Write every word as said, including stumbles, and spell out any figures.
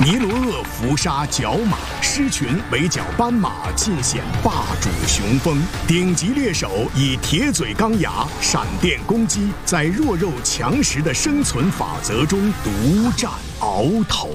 尼罗鳄伏杀角马，狮群围剿斑马，尽显霸主雄风。顶级猎手以铁嘴钢牙、闪电攻击，在弱肉强食的生存法则中独占鳌头。